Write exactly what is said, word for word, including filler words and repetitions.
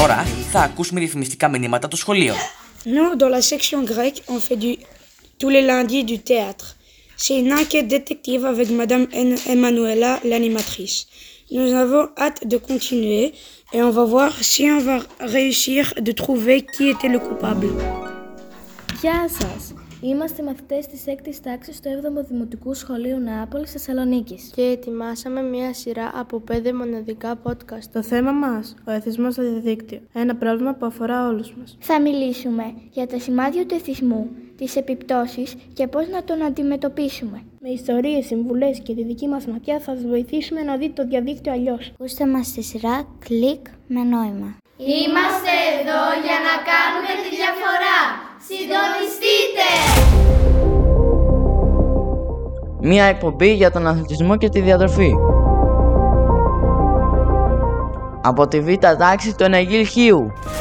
Τώρα θα ακούσουμε ρυθμιστικά μηνύματα του σχολείου. Nous, dans la section grecque, on fait du, tous les lundis du théâtre. C'est une enquête détective avec Madame Emanuela, l'animatrice. Nous avons hâte de continuer et on va voir si on va réussir de trouver qui était le coupable. Γεια σας! Είμαστε μαθητές της έκτης τάξης στο έβδομο Δημοτικού Σχολείου Νεάπολης Θεσσαλονίκης. Και ετοιμάσαμε μια σειρά από πέντε μοναδικά podcast. Το θέμα μας, ο εθισμός στο διαδίκτυο. Ένα πρόβλημα που αφορά όλους μας. Θα μιλήσουμε για τα σημάδια του εθισμού, τις επιπτώσεις και πώς να τον αντιμετωπίσουμε. Με ιστορίες, συμβουλές και τη δική μας ματιά θα σας βοηθήσουμε να δείτε το διαδίκτυο αλλιώς. Ακούστε μας στη σειρά Κλικ με νόημα. Είμαστε εδώ για να κάνουμε τη διαφορά. Συντονιστείτε! Μία εκπομπή για τον αθλητισμό και τη διατροφή. Από τη Β' τάξη του Ενεγίλ Χίου.